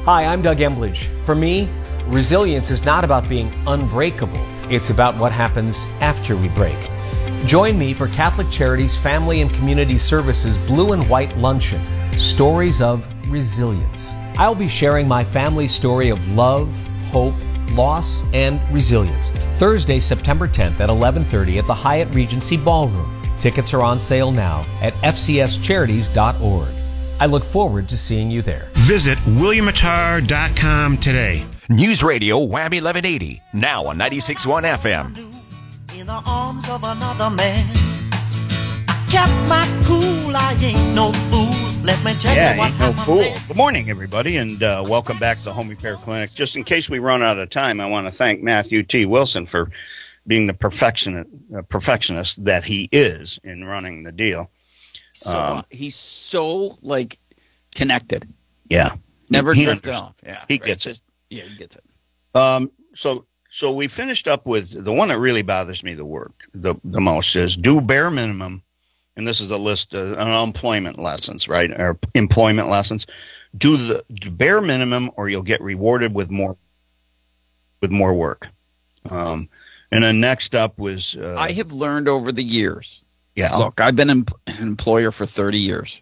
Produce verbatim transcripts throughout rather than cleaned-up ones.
Hi, I'm Doug Embledge. For me, resilience is not about being unbreakable. It's about what happens after we break. Join me for Catholic Charities Family and Community Services Blue and White Luncheon, Stories of Resilience. I'll be sharing my family story of love, hope, loss, and resilience. Thursday, September tenth at eleven thirty at the Hyatt Regency Ballroom. Tickets are on sale now at f c s charities dot org. I look forward to seeing you there. Visit william attar dot com today. News Radio Wham eleven eighty, now on ninety-six point one F M. In the arms of another man, I kept my cool, I ain't no fool. Let me tell yeah, you what ain't no happened fool. there. Good morning, everybody, and uh, welcome back to the Home Repair Clinic. Just in case we run out of time, I want to thank Matthew T. Wilson for being the perfectionist, uh, perfectionist that he is in running the deal. So Um, he's so like connected. Yeah, Never he drifted understands. off. Yeah, He right. gets it. Just- Yeah, he gets it. Um, so, so we finished up with the one that really bothers me the work the the most is do bare minimum, and this is a list of unemployment lessons, right, or employment lessons. Do the do bare minimum, or you'll get rewarded with more with more work. Um, and then next up was uh, I have learned over the years. yeah, Look, I've been an employer for thirty years.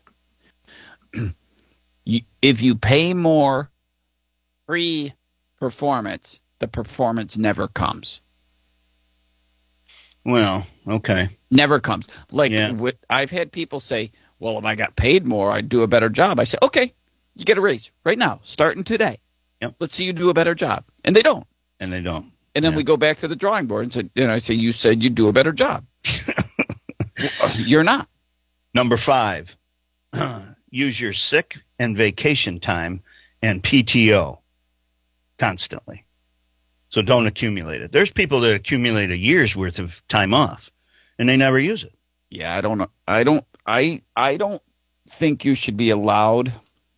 you, if you pay more pre-performance, the performance never comes. well, okay, Never comes. Like Yeah. with, I've had people say, well, if I got paid more, I'd do a better job. I say, okay, you get a raise right now, starting today. Yep. Let's see you do a better job. And they don't. and they don't. And then Yeah. we go back to the drawing board and say, and I say, you said you'd do a better job. You're not. Number five, use your sick and vacation time and P T O constantly. So don't accumulate it. There's people that accumulate a year's worth of time off and they never use it. Yeah, I don't know. I don't. I I don't think you should be allowed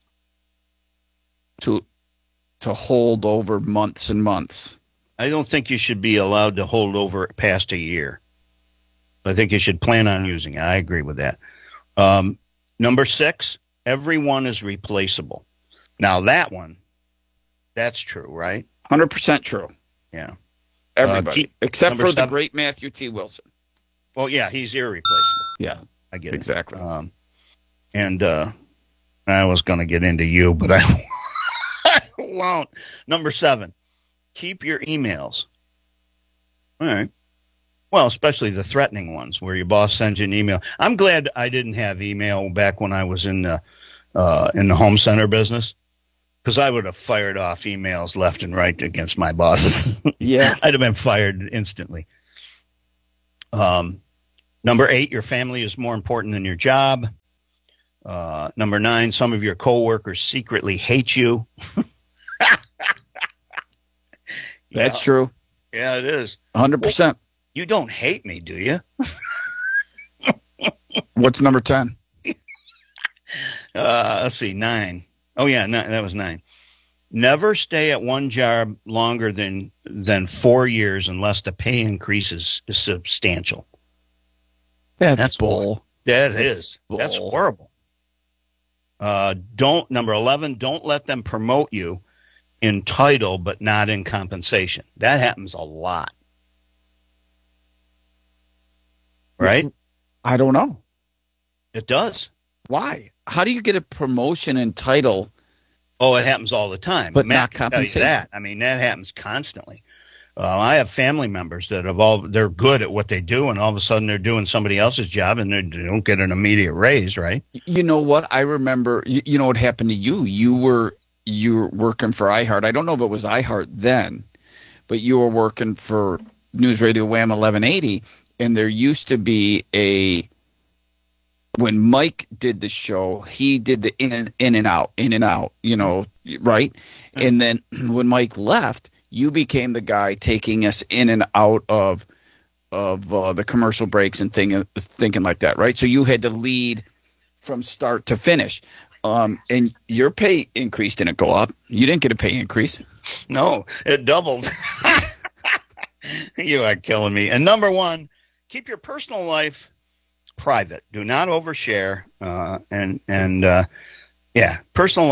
to to hold over months and months. I don't think you should be allowed to hold over past a year. I think you should plan on using it. I agree with that. Um, number six, everyone is replaceable. Now that one, that's true, right? Hundred percent true. Yeah. Everybody, Uh, keep- except number for the seven. great Matthew T. Wilson. Well, yeah, he's irreplaceable. Yeah, I get it. exactly. Um, and uh, I was going to get into you, but I, I won't. Number seven, keep your emails. All right. Well, especially the threatening ones where your boss sends you an email. I'm glad I didn't have email back when I was in the uh, in the home center business, because I would have fired off emails left and right against my bosses. Yeah. I'd have been fired instantly. Um, number eight, your family is more important than your job. Uh, number nine, some of your coworkers secretly hate you. That's Yeah. true. Yeah, it is. Hundred percent. You don't hate me, do you? What's number ten? Uh, let's see, nine. Oh yeah, nine, that was nine. Never stay at one job longer than than four years unless the pay increase is, is substantial. That's, That's bull. That That's is. That's bull. horrible. Uh, don't number eleven. Don't let them promote you in title, but not in compensation. That happens a lot, right? I don't know It does. why. How do you get a promotion and title? Oh, it happens all the time. But Matt not can tell you compensation. that. I mean, that happens constantly. Uh, I have family members that have all, they're good at what they do, and all of a sudden they're doing somebody else's job and they don't get an immediate raise, right? You know what? I remember. You, you know what happened to you? You were you were working for iHeart. I don't know if it was iHeart then, but you were working for News Radio Wham eleven eighty, and there used to be a. When Mike did the show, he did the in and in and out, in and out, you know, right? And then when Mike left, you became the guy taking us in and out of of uh, the commercial breaks and thing, thinking like that, right? So you had to lead from start to finish. Um, and your pay increase didn't go up. You didn't get a pay increase. No, it doubled. You are killing me. And number one, keep your personal life private. Do not overshare. Uh, and, and uh, yeah, personal life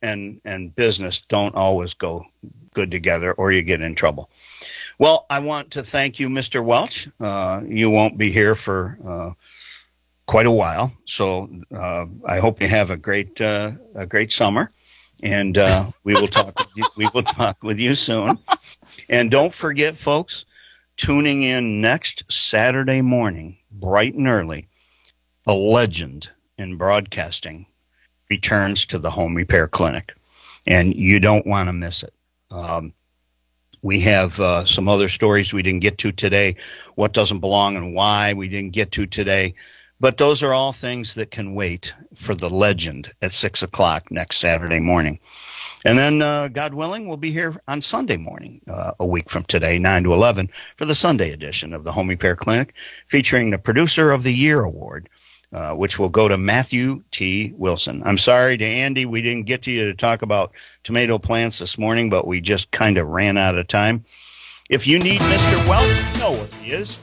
and, and business don't always go good together, or you get in trouble. Well, I want to thank you, Mister Welch. Uh, you won't be here for uh, quite a while, so uh, I hope you have a great uh, a great summer, and uh, we will talk. With you, we will talk with you soon. And don't forget, folks, tuning in next Saturday morning, bright and early, a legend in broadcasting returns to the Home Repair Clinic, and you don't want to miss it. Um, we have uh, some other stories we didn't get to today, what doesn't belong and why we didn't get to today, but those are all things that can wait for the legend at six o'clock next Saturday morning. And then, uh, God willing, we'll be here on Sunday morning, uh, a week from today, nine to eleven, for the Sunday edition of the Home Repair Clinic, featuring the Producer of the Year Award, uh, which will go to Matthew T. Wilson. I'm sorry to Andy, we didn't get to you to talk about tomato plants this morning, but we just kind of ran out of time. If you need Mister Welch, you know where he is.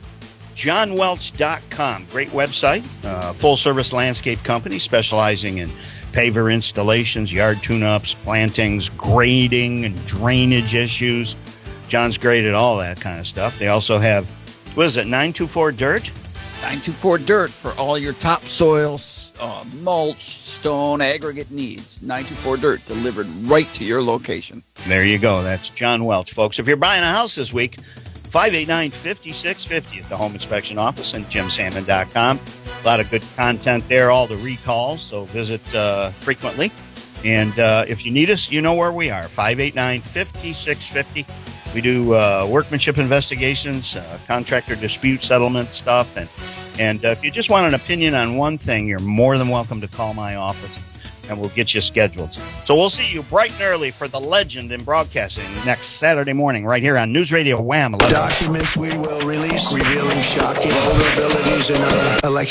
john welch dot com, great website, uh, full-service landscape company specializing in paver installations, yard tune-ups, plantings, grading, and drainage issues. John's great at all that kind of stuff. They also have, what is it, nine two four Dirt? nine two four Dirt for all your topsoil, uh, mulch, stone, aggregate needs. nine two four Dirt, delivered right to your location. There you go. That's John Welch, folks. If you're buying a house this week, five eight nine, five six five zero at the Home Inspection Office and jim salmon dot com. A lot of good content there, all the recalls, so visit uh, frequently. And uh, if you need us, you know where we are, five eight nine, five six five zero. We do uh, workmanship investigations, uh, contractor dispute settlement stuff. And, and uh, if you just want an opinion on one thing, you're more than welcome to call my office, and we'll get you scheduled. So we'll see you bright and early for the legend in broadcasting next Saturday morning right here on News Radio Wham eleven. Documents we will release revealing shocking vulnerabilities in our election.